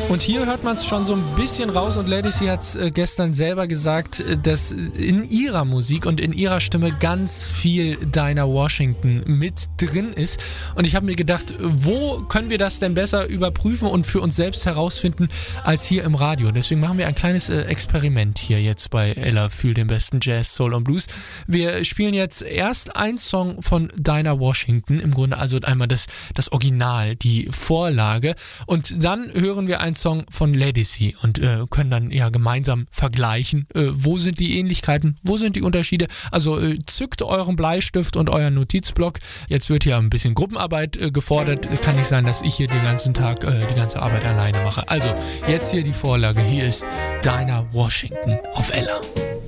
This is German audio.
Und hier hört man es schon so ein bisschen raus und Lady C hat es gestern selber gesagt, dass in ihrer Musik und in ihrer Stimme ganz viel Dinah Washington mit drin ist. Und ich habe mir gedacht, wo können wir das denn besser überprüfen und für uns selbst herausfinden als hier im Radio? Deswegen machen wir ein kleines Experiment hier jetzt bei Ella Fühl den besten Jazz, Soul und Blues. Wir spielen jetzt erst einen Song von Dinah Washington, im Grunde also einmal das Original, die Vorlage, und dann hören wir einen Song von Lady C und können dann ja gemeinsam vergleichen, wo sind die Ähnlichkeiten, wo sind die Unterschiede. Also zückt euren Bleistift und euren Notizblock. Jetzt wird hier ein bisschen Gruppenarbeit gefordert. Kann nicht sein, dass ich hier den ganzen Tag die ganze Arbeit alleine mache. Also jetzt hier die Vorlage. Hier ist Dinah Washington auf Ella.